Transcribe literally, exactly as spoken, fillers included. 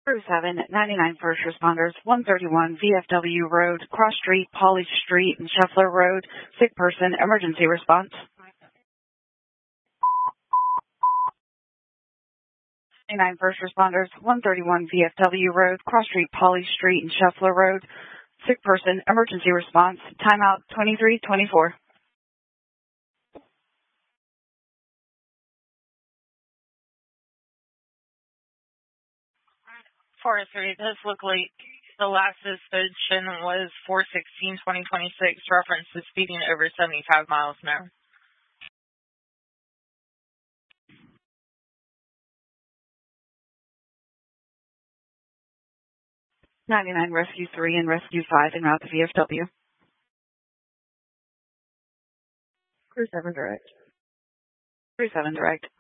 Crew seven, ninety-nine first responders, one thirty-one V F W Road, Cross Street, Polly Street, and Scheffler Road. Sick person, emergency response. ninety-nine first responders, one thirty-one V F W Road, Cross Street, Polly Street, and Scheffler Road. Sick person, emergency response. Timeout twenty-three twenty-four. four oh three, this look like the last suspension was four sixteen twenty twenty-six, reference to speeding over seventy-five miles an hour. ninety-nine Rescue three and Rescue five en route to V F W. Crew seven direct. Crew seven direct.